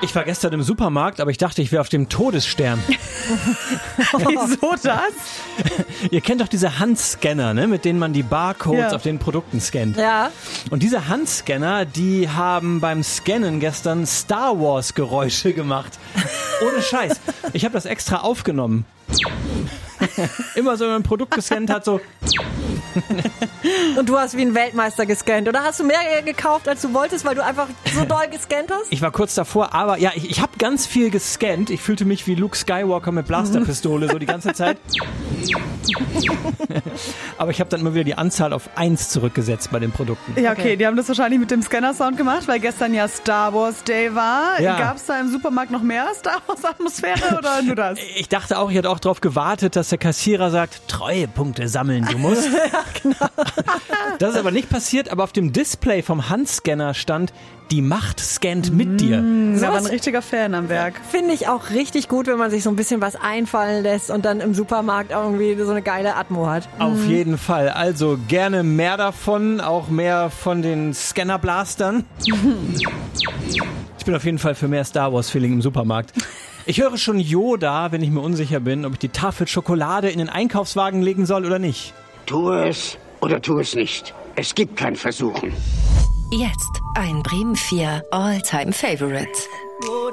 Ich war gestern im Supermarkt, aber ich dachte, ich wäre auf dem Todesstern. Wieso das? Ihr kennt doch diese Handscanner, ne, mit denen man die Barcodes auf den Produkten scannt. Ja. Und diese Handscanner, die haben beim Scannen gestern Star Wars Geräusche gemacht. Ohne Scheiß. Ich habe das extra aufgenommen. Immer so, wenn man ein Produkt gescannt hat, so. Und du hast wie ein Weltmeister gescannt. Oder hast du mehr gekauft, als du wolltest, weil du einfach so doll gescannt hast? Ich war kurz davor, aber ja, ich habe ganz viel gescannt. Ich fühlte mich wie Luke Skywalker mit Blasterpistole so die ganze Zeit. Aber ich habe dann immer wieder die Anzahl auf 1 zurückgesetzt bei den Produkten. Ja, okay, die haben das wahrscheinlich mit dem Scanner-Sound gemacht, weil gestern ja Star Wars Day war. Ja. Gab es da im Supermarkt noch mehr Star Wars-Atmosphäre oder nur das? Ich dachte auch, ich hatte auch darauf gewartet, dass der Kassierer sagt, Treuepunkte sammeln, du musst. Ja, genau. Das ist aber nicht passiert, aber auf dem Display vom Handscanner stand, die Macht scannt mit dir. Da war ein richtiger Fan am Werk. Finde ich auch richtig gut, wenn man sich so ein bisschen was einfallen lässt und dann im Supermarkt irgendwie so eine geile Atmo hat. Auf jeden Fall. Also gerne mehr davon, auch mehr von den Scannerblastern. Ich bin auf jeden Fall für mehr Star Wars-Feeling im Supermarkt. Ich höre schon Yoda, wenn ich mir unsicher bin, ob ich die Tafel Schokolade in den Einkaufswagen legen soll oder nicht. Tu es oder tu es nicht. Es gibt kein Versuchen. Jetzt ein Bremen 4 All-Time Favorites.